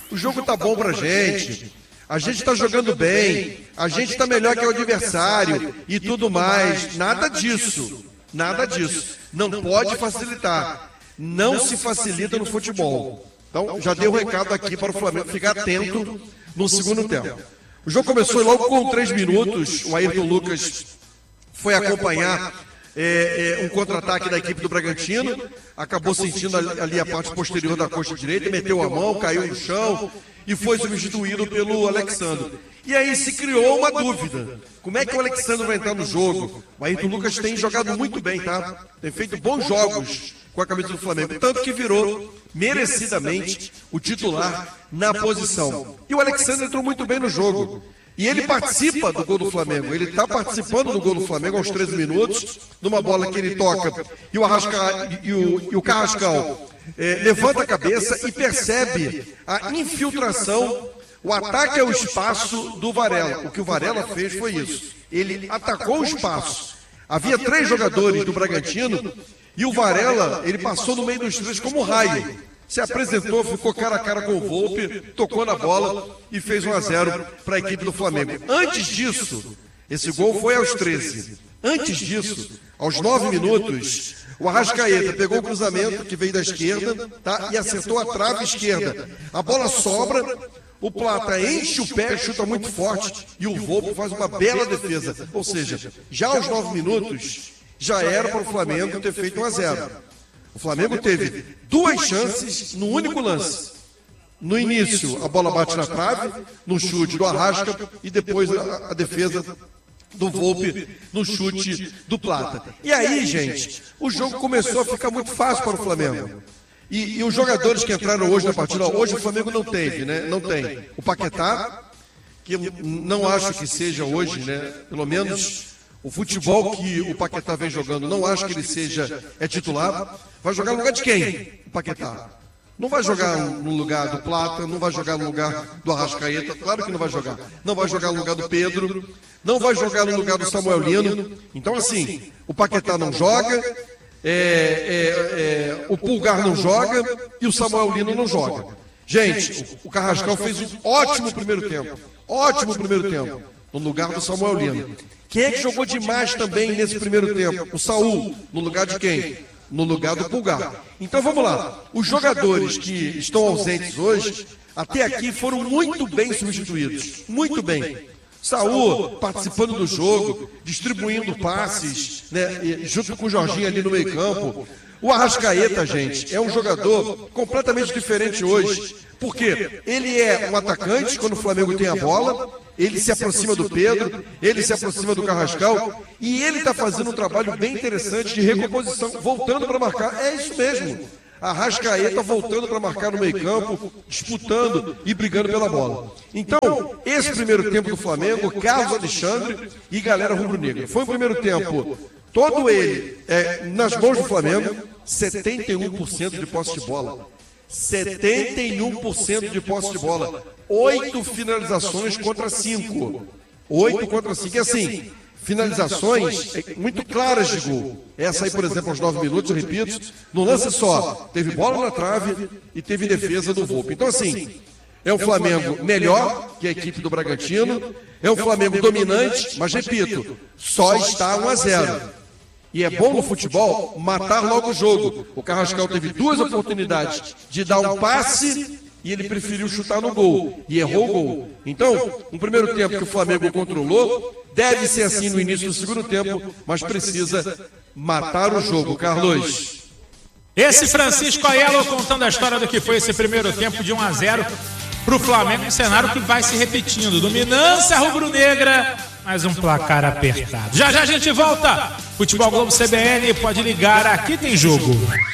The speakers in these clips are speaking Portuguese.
o jogo tá bom pra gente, a gente tá jogando bem, a gente tá melhor que o adversário e tudo mais. Nada disso. Não pode facilitar. Não se facilita no futebol. Então, já dei o recado aqui para o Flamengo ficar atento no segundo tempo. O jogo começou logo com 3 minutos. O Ayrton Lucas foi acompanhar um contra-ataque da equipe do Bragantino. Acabou sentindo ali a parte posterior da coxa direita, meteu a mão, caiu no chão e foi substituído pelo Alexandre. E aí se criou uma dúvida. Como é que o Alexandre vai entrar no jogo? O Ayrton Lucas tem jogado muito bem, tá? Tem feito bons jogos com a camisa do Flamengo, tanto que virou merecidamente o titular na posição. E o Alexandre entrou muito bem no jogo. E ele participa do gol do Flamengo. Ele está participando do gol do Flamengo aos 13 minutos, numa bola que ele toca. E o Carrascal levanta a cabeça e percebe a infiltração, o ataque ao espaço do Varela. O que o Varela fez foi isso. Ele atacou o espaço. Havia 3 jogadores do Bragantino e o Varela, ele passou no meio dos 3 como um raio. Se apresentou, ficou cara a cara com o Volpi, tocou na bola e fez 1-0 para a equipe do Flamengo. Antes disso, esse gol foi aos 13. Antes disso, aos 9 minutos, o Arrascaeta pegou o cruzamento que veio da esquerda, tá? E acertou a trave esquerda. A bola sobra, o Plata enche o pé, chuta muito forte e o Volpi faz uma bela defesa. Ou seja, já aos 9 minutos, já era para o Flamengo ter feito 1-0. O Flamengo teve 2 chances no único lance. No início, a bola bate na trave, no chute do Arrasca, e depois a defesa do Volpi no chute do Plata. E aí, gente, o jogo começou a ficar muito fácil para o Flamengo. E os jogadores que entraram hoje na partida, hoje o Flamengo não teve, né? Não tem. O Paquetá, que eu não acho que seja hoje, né? Pelo menos o futebol que o Paquetá vem jogando, não acho que ele seja titular. Vai jogar no lugar de quem? O Paquetá. Não vai jogar no lugar do Plata, não vai jogar no lugar do Arrascaeta, claro que não vai jogar. Não vai jogar no lugar do Pedro, não vai jogar no lugar do Samuel Lino. Então, assim, o Paquetá não joga, o Pulgar não joga e o Samuel Lino não joga. Gente, o Carrascal fez um ótimo primeiro tempo. Ótimo primeiro tempo, no lugar do Samuel Lino. Quem é que jogou demais também nesse primeiro tempo? O Saul, no lugar de quem? No lugar do Pulgar. Então vamos lá. Os jogadores que estão ausentes hoje, até aqui foram muito bem substituídos. Muito bem. Saul participando do jogo, distribuindo passes, né, junto com o Jorginho ali no meio-campo. O Arrascaeta, gente, é um jogador completamente diferente hoje. Por quê? Ele é um atacante quando o Flamengo tem a bola, ele se aproxima do Pedro, ele se aproxima do Carrascal e ele está fazendo um trabalho bem interessante de recomposição, voltando para marcar. É isso mesmo. Arrascaeta voltando para marcar no meio-campo, disputando e brigando pela bola. Então, esse primeiro tempo do Flamengo, Carlos Alexandre e galera rubro-negra. Foi um primeiro tempo, todo ele nas mãos do Flamengo, 71% de posse de bola. 71% de posse de bola. 8 finalizações contra 5. 8 contra 5. E assim, finalizações muito claras de gol. Essa aí, por exemplo, aos 9 minutos, eu repito, no lance só, teve bola na trave e teve defesa do Volpi. Então, assim, é um Flamengo melhor que a equipe do Bragantino, é um Flamengo dominante, mas repito, só está 1-0. E é bom no futebol matar logo o jogo. O Carrascal teve 2 oportunidades de dar um passe e ele preferiu chutar no gol. E errou o gol. Então, um primeiro tempo que o Flamengo controlou, deve ser assim no início do segundo tempo, mas precisa matar o jogo, Carlos. Esse Francisco Aiello contando a história do que foi esse primeiro tempo de 1-0 para o Flamengo, um cenário que vai se repetindo. Dominância rubro-negra, mas um placar apertado. Já já a gente volta. Futebol Globo CBN, pode ligar, aqui tem jogo.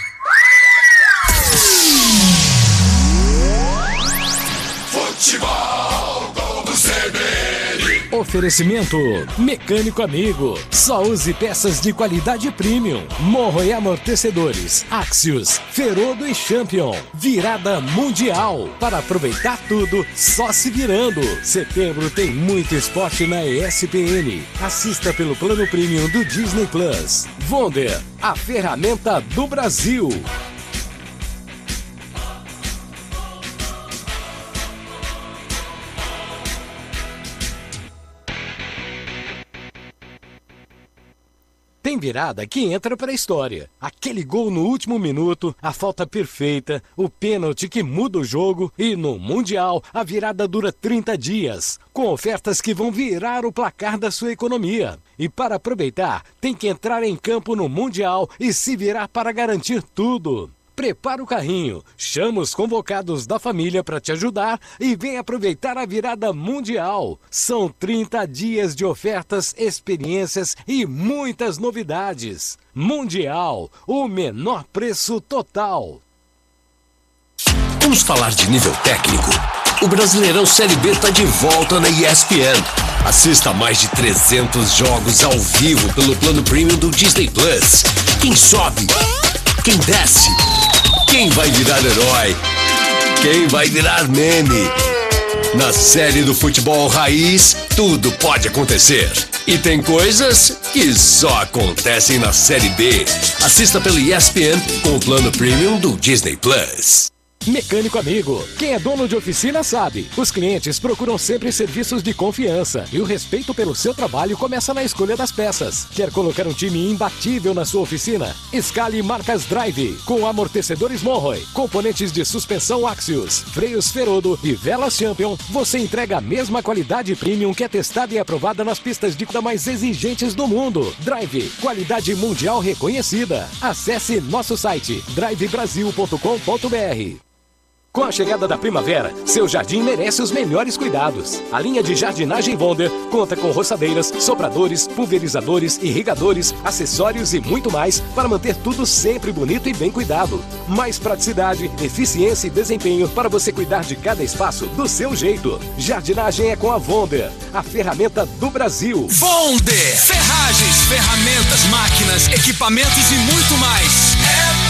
Futebol Globo CBN. Oferecimento Mecânico Amigo. Só use peças de qualidade premium. Morro e amortecedores. Axios, Ferodo e Champion. Virada mundial. Para aproveitar tudo, só se virando. Setembro tem muito esporte na ESPN. Assista pelo plano premium do Disney Plus. Wonder, a ferramenta do Brasil. Tem virada que entra para a história. Aquele gol no último minuto, a falta perfeita, o pênalti que muda o jogo e no Mundial a virada dura 30 dias, com ofertas que vão virar o placar da sua economia. E para aproveitar, tem que entrar em campo no Mundial e se virar para garantir tudo. Prepara o carrinho, chama os convocados da família para te ajudar e vem aproveitar a virada mundial. São 30 dias de ofertas, experiências e muitas novidades. Mundial, o menor preço total. Vamos falar de nível técnico. O Brasileirão Série B está de volta na ESPN. Assista a mais de 300 jogos ao vivo pelo plano premium do Disney Plus. Quem sobe? Quem desce? Quem vai virar herói? Quem vai virar meme? Na série do futebol raiz, tudo pode acontecer. E tem coisas que só acontecem na Série B. Assista pelo ESPN com o plano premium do Disney Plus. Mecânico Amigo. Quem é dono de oficina sabe. Os clientes procuram sempre serviços de confiança e o respeito pelo seu trabalho começa na escolha das peças. Quer colocar um time imbatível na sua oficina? Escale marcas Drive, com amortecedores Monroe, componentes de suspensão Axios, freios Ferodo e velas Champion. Você entrega a mesma qualidade premium que é testada e aprovada nas pistas de corrida mais exigentes do mundo. Drive, qualidade mundial reconhecida. Acesse nosso site drivebrasil.com.br. Com a chegada da primavera, seu jardim merece os melhores cuidados. A linha de jardinagem Wonder conta com roçadeiras, sopradores, pulverizadores, irrigadores, acessórios e muito mais para manter tudo sempre bonito e bem cuidado. Mais praticidade, eficiência e desempenho para você cuidar de cada espaço do seu jeito. Jardinagem é com a Wonder, a ferramenta do Brasil. Wonder! Ferragens, ferramentas, máquinas, equipamentos e muito mais. É